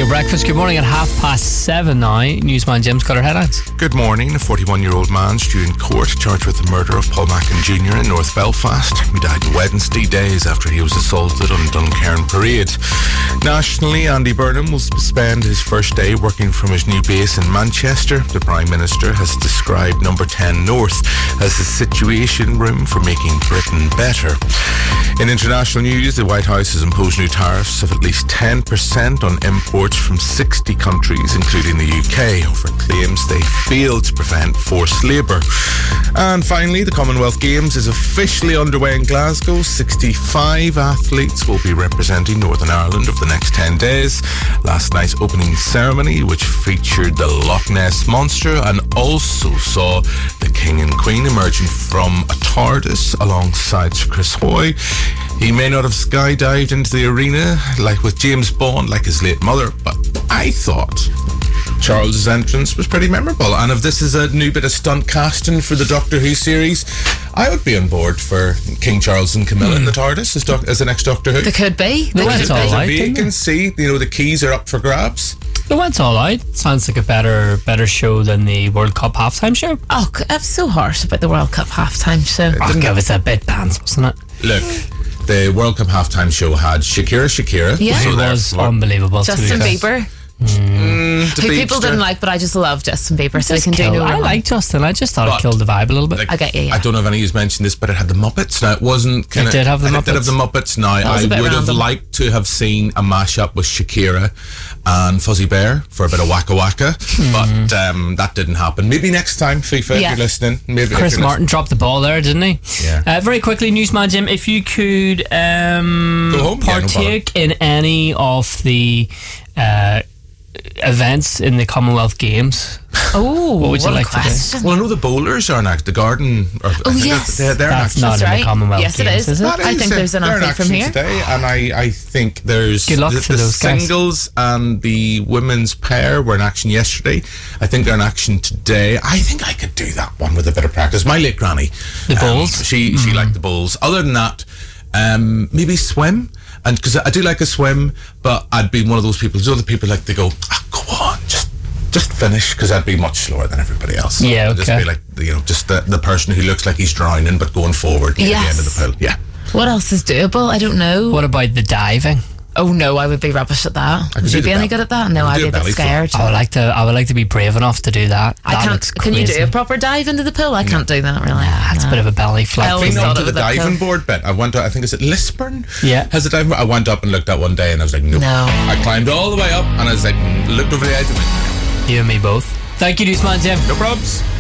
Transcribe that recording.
breakfast. Good morning at 7:30 now. Newsman Jim's got our headlines. Good morning. A 41-year-old man due in court charged with the murder of Paul Mackin Jr. in North Belfast. He died Wednesday, days after he was assaulted on Duncairn Parade. Nationally, Andy Burnham will spend his first day working from his new base in Manchester. The Prime Minister has described Number 10 North as a situation room for making Britain better. In international news, the White House has imposed new tariffs of at least 10% on imports from 60 countries, including the UK, over claims they failed to prevent forced labour. And finally, the Commonwealth Games is officially underway in Glasgow. 65 athletes will be representing Northern Ireland over the next 10 days. Last night's opening ceremony, which featured the Loch Ness Monster and also saw the King and Queen emerging from a TARDIS alongside Sir Chris Hoy. He may not have skydived into the arena like with James Bond, like his late mother, but I thought Charles's entrance was pretty memorable. And if this is a new bit of stunt casting for the Doctor Who series, I would be on board for King Charles and Camilla in the TARDIS as the next Doctor Who. They could be. That's all right. Vacancy, the keys are up for grabs. The went's all right. Sounds like a better show than the World Cup halftime show. Oh, I'm so harsh about the World Cup halftime show. It was a bit pants, wasn't it? Look, the World Cup halftime show had Shakira. Yeah. It was unbelievable. Justin Bieber. Who people didn't like, but I just love Justin Bieber, so I can do no wrong. I like Justin. I just thought it killed the vibe a little bit. I get you. Yeah. I don't know if any of you mentioned this, but it had the Muppets. Now, it wasn't kind of. It did have the Muppets. It did have the Muppets. Now, I would have liked to have seen a mashup with Shakira and Fuzzy Bear for a bit of Waka Waka, but that didn't happen. Maybe next time, FIFA, if you're listening. Maybe Chris Martin dropped the ball there, didn't he? Yeah. Very quickly, Newsman Jim, if you could partake in any of the events in the Commonwealth Games. Oh, what would you like question. to do? Well, I know the bowlers are next. The garden. Yes. They're That's next. not in the Commonwealth Yes, Games, it is. I think there's an athlete from here. Today, and I think there's Good luck the to those guys. singles and the women's pair were in action yesterday. I think they're in action today. I think I could do that one with a bit of practice. My late granny, the bowls. She liked the bowls. Other than that, maybe swim. And because I do like a swim, but I'd be one of those people. Other people like they go, go on, just finish, because I'd be much slower than everybody else. Yeah, okay. Just be like, just the person who looks like he's drowning but going forward near the end of the pool. Yeah. What else is doable? I don't know. What about the diving? Oh no, I would be rubbish at that. Would you be any good at that? No, I'd be a bit scared. I would like to be brave enough to do that. I can't. Can you do a proper dive into the pool? I can't do that really. That's a bit of a belly flop. I always Been thought to it the was a bit diving cool. board bit. I went to, I think it's at Lisburn. Yeah. Has a diving board. I went up and looked at one day and I was like, nope. No. I climbed all the way up and I was like, looked over the edge of it. You and me both. Thank you, Newsman Jim. No probs.